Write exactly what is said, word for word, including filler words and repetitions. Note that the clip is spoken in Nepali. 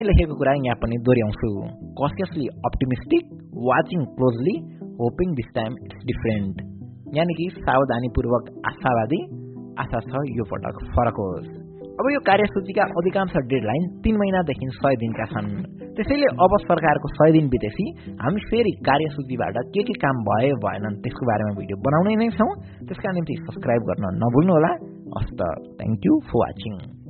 लेखेको कुरा यहाँ पनि दोहोऱ्याउँछु cautiously optimistic watching closely hoping this time it's different यानी कि सावधानीपूर्वक आशावादी आशा छ यो पटक फरक होस् अब यो कार्यसूचीका अधिकांश डेडलाइन तीन महिनादेखि सय दिनका छन् त्यसैले अब सरकारको सय दिन बितेपछि हामी फेरि कार्यसूचीबाट के के काम भयो भएनन् त्यसको बारेमा भिडियो बनाउनै नै छौं त्यसका निम्ति सब्स्क्राइब गर्न नभुल्नु होला हस्त थ्यांक यू फर वाचिङ